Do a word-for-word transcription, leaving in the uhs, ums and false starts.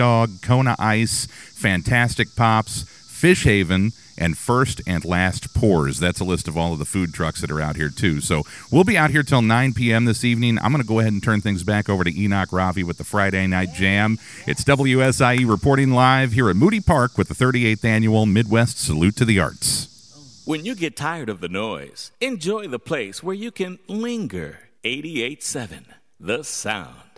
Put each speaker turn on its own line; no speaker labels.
Dog, Kona Ice, Fantastic Pops, Fish Haven, and First and Last Pours. That's a list of all of the food trucks that are out here, too. So we'll be out here till nine p.m. this evening. I'm going to go ahead and turn things back over to Enoch Ravi with the Friday Night Jam. It's W S I E reporting live here at Moody Park with the thirty-eighth Annual Midwest Salute to the Arts.
When you get tired of the noise, enjoy the place where you can linger. eighty-eight point seven, The Sound.